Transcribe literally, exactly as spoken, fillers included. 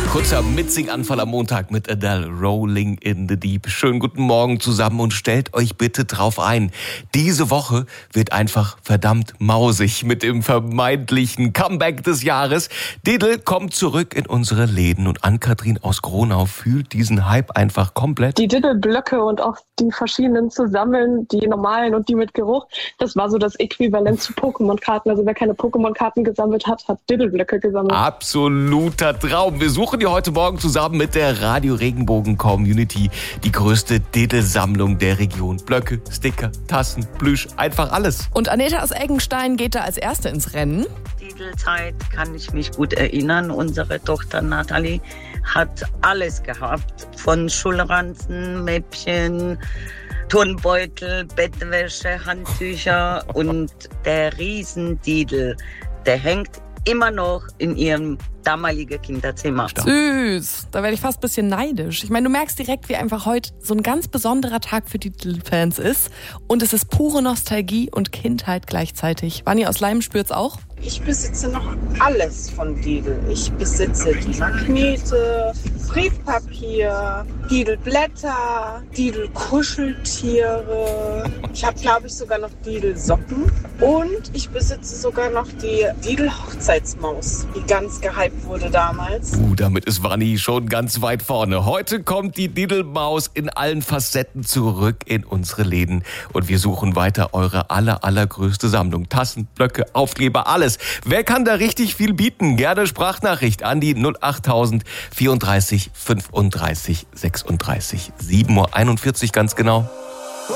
Kurzer Mitsing-Anfall am Montag mit Adele, Rolling in the Deep. Schönen guten Morgen zusammen und stellt euch bitte drauf ein. Diese Woche wird einfach verdammt mausig mit dem vermeintlichen Comeback des Jahres. Diddle kommt zurück in unsere Läden und Ann-Kathrin aus Gronau fühlt diesen Hype einfach komplett. Die Diddle-Blöcke und auch die verschiedenen zu sammeln, die normalen und die mit Geruch, das war so das Äquivalent zu Pokémon-Karten. Also wer keine Pokémon-Karten gesammelt hat, hat Diddle-Blöcke gesammelt. Absoluter Traum. Wir suchen die heute Morgen zusammen mit der Radio Regenbogen Community die größte Diddle-Sammlung der Region. Blöcke, Sticker, Tassen, Plüsch, einfach alles. Und Aneta aus Eggenstein geht da als Erste ins Rennen. Diddle-Zeit kann ich mich gut erinnern. Unsere Tochter Nathalie hat alles gehabt. Von Schulranzen, Mäppchen, Turnbeutel, Bettwäsche, Handtücher und der Riesen-Diddle, der hängt immer noch in ihrem damaligen Kinderzimmer. Süß, da werde ich fast ein bisschen neidisch. Ich meine, du merkst direkt, wie einfach heute so ein ganz besonderer Tag für Diddle-Fans ist. Und es ist pure Nostalgie und Kindheit gleichzeitig. Vanni aus Leim spürt's auch? Ich besitze noch alles von Diddle. Ich besitze die Magnete, Briefpapier, Diddle-Blätter, Diddle-Kuscheltiere. Ich habe, glaube ich, sogar noch Diddle-Socken. Und ich besitze sogar noch die Diddle-Hochzeitsmaus, die ganz gehypt wurde damals. Uh, damit ist Vanni schon ganz weit vorne. Heute kommt die Diddle-Maus in allen Facetten zurück in unsere Läden. Und wir suchen weiter eure aller, allergrößte Sammlung. Tassen, Blöcke, Aufkleber, alles. Wer kann da richtig viel bieten? Gerne Sprachnachricht an die null achttausend vierunddreißig fünfunddreißig sechsunddreißig. sieben Uhr einundvierzig ganz genau.